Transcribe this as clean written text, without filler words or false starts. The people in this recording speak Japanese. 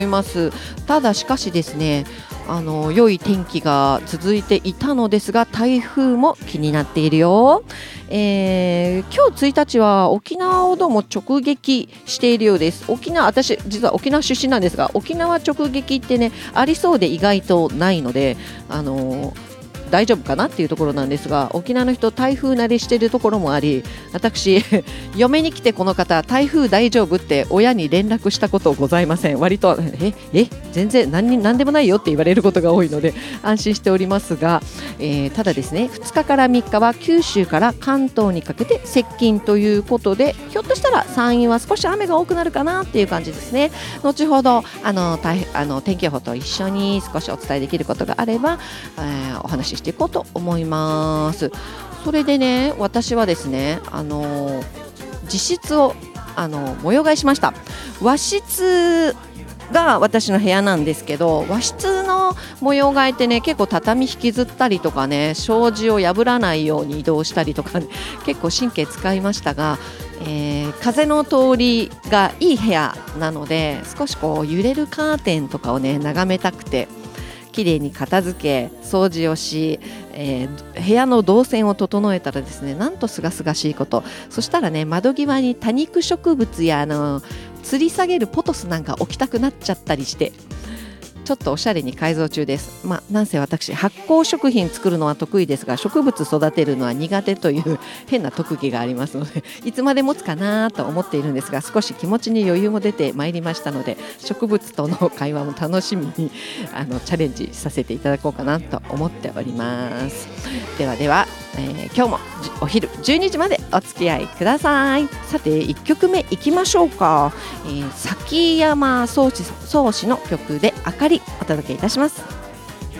います。ただしかしですね、良い天気が続いていたのですが、台風も気になっているよ。今日1日は沖縄をどうも直撃しているようです。私実は沖縄出身なんですが、沖縄直撃ってねありそうで意外とないので、大丈夫かなっていうところなんですが、沖縄の人台風慣れしているところもあり、私嫁に来てこの方台風大丈夫って親に連絡したことございません。割と全然何でもないよって言われることが多いので安心しておりますが、ただですね、2日から3日は九州から関東にかけて接近ということで、ひょっとしたら山陰は少し雨が多くなるかなっていう感じですね。後ほど天気予報と一緒に少しお伝えできることがあれば、お話ししていこうと思います。それでね、私はですね、自室を模様替えしました。和室が私の部屋なんですけど、和室の模様替えってね、結構畳引きずったりとかね、障子を破らないように移動したりとか、ね、結構神経使いましたが、風の通りがいい部屋なので、少しこう揺れるカーテンとかをね眺めたくて、きれいに片付け掃除をし、部屋の動線を整えたらですね、なんとすがすがしいこと。そしたらね、窓際に多肉植物や吊り下げるポトスなんか置きたくなっちゃったりして、ちょっとおしゃれに改造中です。なんせ私発酵食品作るのは得意ですが、植物育てるのは苦手という変な特技がありますので、いつまで持つかなと思っているんですが、少し気持ちに余裕も出てまいりましたので、植物との会話も楽しみにチャレンジさせていただこうかなと思っております。ではでは、今日もお昼12時までお付き合いください。さて1曲目いきましょうか。崎山壮志の曲であかりお届けいたします。